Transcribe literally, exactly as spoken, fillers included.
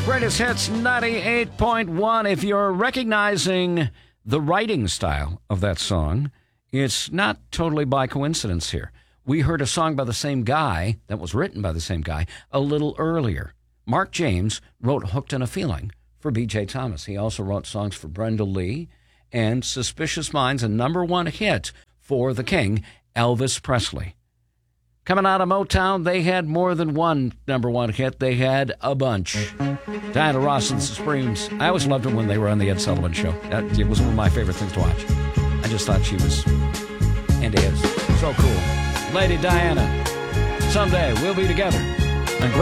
Greatest Hits ninety-eight point one. If you're recognizing the writing style of that song, it's not totally by coincidence here. We heard a song by the same guy, that was written by the same guy, a little earlier. Mark James wrote Hooked on a Feeling for B J Thomas. He also wrote songs for Brenda Lee and Suspicious Minds, a number one hit for the king, Elvis Presley. Coming out of Motown, they had more than one number one hit. They had a bunch. Diana Ross and the Supremes. I always loved them when they were on the Ed Sullivan Show. That, it was one of my favorite things to watch. I just thought she was, and is, so cool. Lady Diana, someday we'll be together.